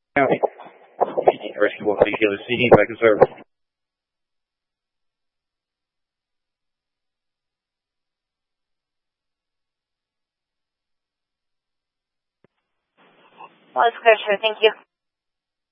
County. Rescue 1 Kilo CD back in service. Well, it's clear, sir. Thank you.